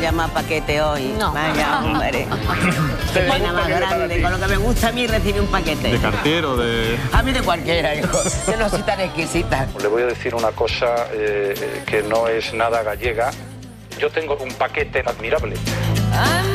llamar paquete hoy. No. Vaya, hombre. Qué pena más grande. Con lo que me gusta a mí recibir un paquete. ¿De cartero, de...? A mí de cualquiera, hijo. Yo no soy tan exquisita. Le voy a decir una cosa que no es nada gallega. Yo tengo un paquete admirable.